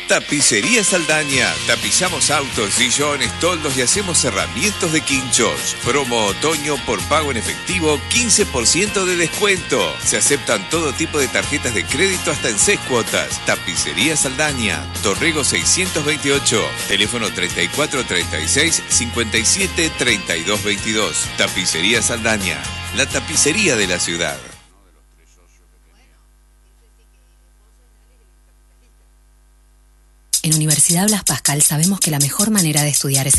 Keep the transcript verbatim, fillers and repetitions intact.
Tapicería Saldaña. Tapizamos autos, sillones, toldos y hacemos cerramientos de quinchos. Promo otoño por pago en efectivo, quince por ciento de descuento. Se aceptan todo tipo de tarjetas de crédito hasta en seis cuotas. Tapicería Saldaña. Torrego seiscientos veintiocho. Teléfono treinta y cuatro treinta y seis cincuenta y siete treinta y dos veintidós. Tapicería Saldaña. La tapicería de la ciudad. En Universidad Blas Pascal sabemos que la mejor manera de estudiar es